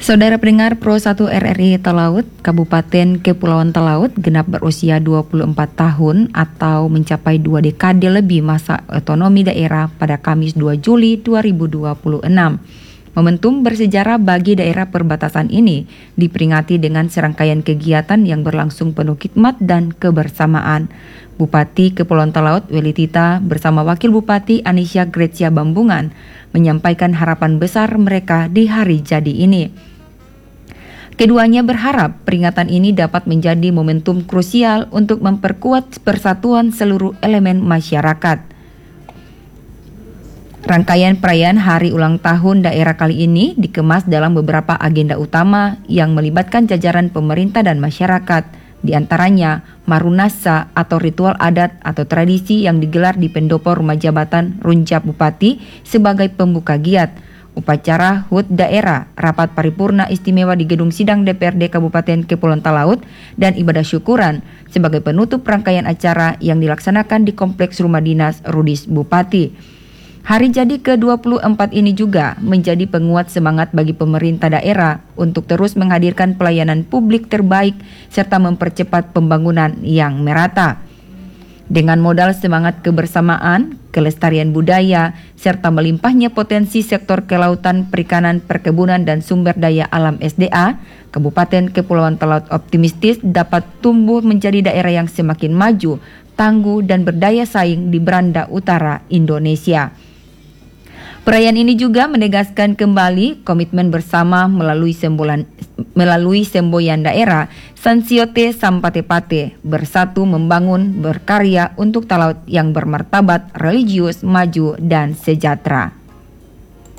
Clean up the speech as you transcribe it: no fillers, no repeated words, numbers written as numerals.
Saudara pendengar Pro 1 RRI Talaut, Kabupaten Kepulauan Talaut genap berusia 24 tahun atau mencapai 2 dekade lebih masa otonomi daerah pada Kamis 2 Juli 2026. Momentum bersejarah bagi daerah perbatasan ini diperingati dengan serangkaian kegiatan yang berlangsung penuh khidmat dan kebersamaan. Bupati Kepulauan Talaut Weli Tita bersama Wakil Bupati Anisya Grecia Bambungan menyampaikan harapan besar mereka di hari jadi ini. Keduanya berharap peringatan ini dapat menjadi momentum krusial untuk memperkuat persatuan seluruh elemen masyarakat. Rangkaian perayaan hari ulang tahun daerah kali ini dikemas dalam beberapa agenda utama yang melibatkan jajaran pemerintah dan masyarakat, di antaranya Marunasa atau ritual adat atau tradisi yang digelar di Pendopo Rumah Jabatan Runcap Bupati sebagai pembuka giat. Upacara HUT daerah, rapat paripurna istimewa di Gedung Sidang DPRD Kabupaten Kepulauan Talaut, dan ibadah syukuran sebagai penutup rangkaian acara yang dilaksanakan di Kompleks Rumah Dinas Rudis Bupati. Hari jadi ke-24 ini juga menjadi penguat semangat bagi pemerintah daerah untuk terus menghadirkan pelayanan publik terbaik serta mempercepat pembangunan yang merata. Dengan modal semangat kebersamaan, kelestarian budaya, serta melimpahnya potensi sektor kelautan, perikanan, perkebunan, dan sumber daya alam SDA, Kabupaten Kepulauan Talaut optimistis dapat tumbuh menjadi daerah yang semakin maju, tangguh, dan berdaya saing di beranda utara Indonesia. Perayaan ini juga menegaskan kembali komitmen bersama melalui semboyan daerah Sansiote Sampate-Pate, bersatu membangun, berkarya untuk Talaut yang bermartabat, religius, maju, dan sejahtera.